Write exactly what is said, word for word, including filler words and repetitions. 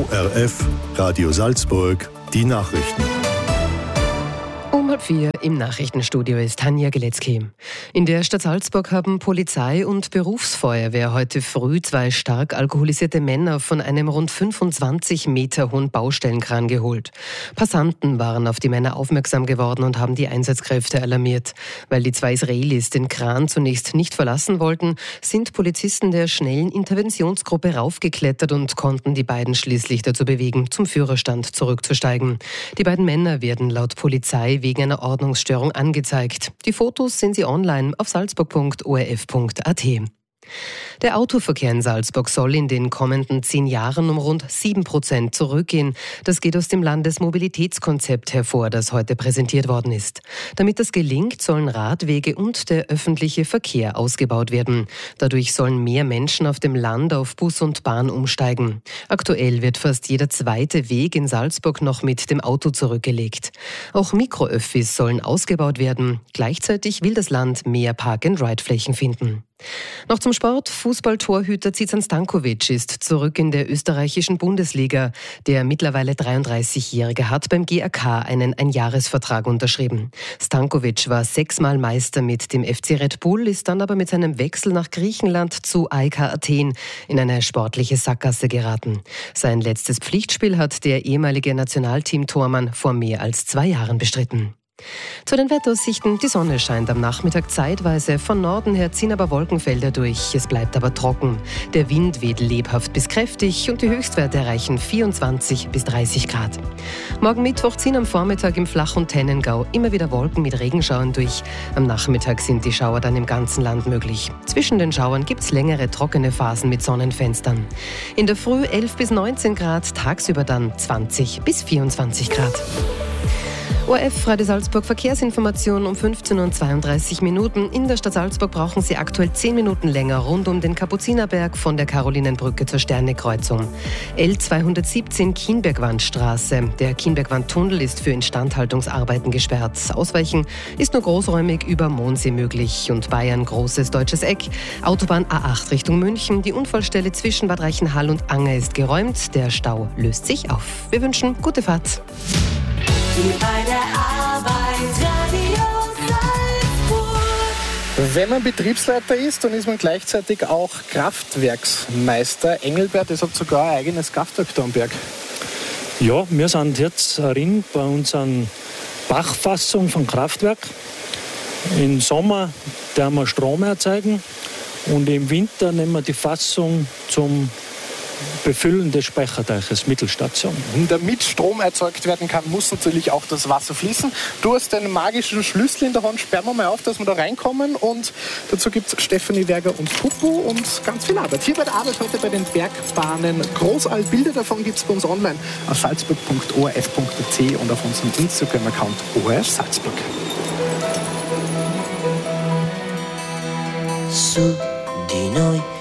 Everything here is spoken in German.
O R F, Radio Salzburg, die Nachrichten. Um halb vier im Nachrichtenstudio ist Tanja Geletzky. In der Stadt Salzburg haben Polizei und Berufsfeuerwehr heute früh zwei stark alkoholisierte Männer von einem rund fünfundzwanzig Meter hohen Baustellenkran geholt. Passanten waren auf die Männer aufmerksam geworden und haben die Einsatzkräfte alarmiert. Weil die zwei Israelis den Kran zunächst nicht verlassen wollten, sind Polizisten der schnellen Interventionsgruppe raufgeklettert und konnten die beiden schließlich dazu bewegen, zum Führerstand zurückzusteigen. Die beiden Männer werden laut Polizei wegen einer Ordnungsstörung angezeigt. Die Fotos sehen Sie online auf salzburg punkt o r f punkt a t. Der Autoverkehr in Salzburg soll in den kommenden zehn Jahren um rund sieben Prozent zurückgehen. Das geht aus dem Landesmobilitätskonzept hervor, das heute präsentiert worden ist. Damit das gelingt, sollen Radwege und der öffentliche Verkehr ausgebaut werden. Dadurch sollen mehr Menschen auf dem Land auf Bus und Bahn umsteigen. Aktuell wird fast jeder zweite Weg in Salzburg noch mit dem Auto zurückgelegt. Auch Mikroöffis sollen ausgebaut werden. Gleichzeitig will das Land mehr Park-and-Ride-Flächen finden. Noch zum Sport. Fußballtorhüter Zizan Stankovic ist zurück in der österreichischen Bundesliga. Der mittlerweile dreiunddreißigjährige hat beim G A K einen Einjahresvertrag unterschrieben. Stankovic war sechsmal Meister mit dem F C Red Bull, ist dann aber mit seinem Wechsel nach Griechenland zu A E K Athen in eine sportliche Sackgasse geraten. Sein letztes Pflichtspiel hat der ehemalige Nationalteam-Tormann vor mehr als zwei Jahren bestritten. Zu den Wetteraussichten: Die Sonne scheint am Nachmittag zeitweise. Von Norden her ziehen aber Wolkenfelder durch. Es bleibt aber trocken. Der Wind weht lebhaft bis kräftig und die Höchstwerte erreichen vierundzwanzig bis dreißig Grad. Morgen Mittwoch ziehen am Vormittag im Flach- und Tennengau immer wieder Wolken mit Regenschauern durch. Am Nachmittag sind die Schauer dann im ganzen Land möglich. Zwischen den Schauern gibt es längere trockene Phasen mit Sonnenfenstern. In der Früh elf bis neunzehn Grad, tagsüber dann zwanzig bis vierundzwanzig Grad. O R F Radio Salzburg Verkehrsinformation um fünfzehn Uhr zweiunddreißig Minuten. In der Stadt Salzburg brauchen Sie aktuell zehn Minuten länger rund um den Kapuzinerberg von der Karolinenbrücke zur Sternekreuzung. L zweihundertsiebzehn Kienbergwandstraße. Der Kienbergwandtunnel ist für Instandhaltungsarbeiten gesperrt. Ausweichen ist nur großräumig über Mondsee möglich. Und Bayern großes deutsches Eck. Autobahn A acht Richtung München. Die Unfallstelle zwischen Bad Reichenhall und Anger ist geräumt. Der Stau löst sich auf. Wir wünschen gute Fahrt. Bei der Arbeit, Radio Salzburg. Wenn man Betriebsleiter ist, dann ist man gleichzeitig auch Kraftwerksmeister. Engelbert, es hat sogar ein eigenes Kraftwerk da am Berg. Ja, wir sind jetzt drin bei unserer Bachfassung vom Kraftwerk. Im Sommer werden wir Strom erzeugen und im Winter nehmen wir die Fassung zum Befüllen des Speicherteiches Mittelstation. Damit Strom erzeugt werden kann, muss natürlich auch das Wasser fließen. Du hast den magischen Schlüssel in der Hand. Sperren wir mal auf, dass wir da reinkommen. Und dazu gibt es Stefanie Werger und Pupu und ganz viel Arbeit. Hier bei der Arbeit heute bei den Bergbahnen Großall. Bilder davon gibt es bei uns online auf salzburg punkt o r f punkt a t und auf unserem Instagram-Account O R F Salzburg. Su di noi